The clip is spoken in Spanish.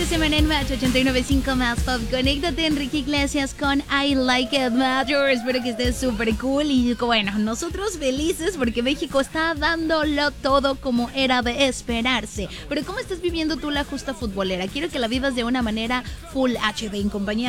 semana en Match 89.5 Más Pop. Conéctate, Enrique Iglesias con I Like It Match. Yo espero que estés súper cool. Y bueno, nosotros felices porque México está dándolo todo como era de esperarse. Pero ¿cómo estás viviendo tú la justa futbolera? Quiero que la vivas de una manera full HD en compañía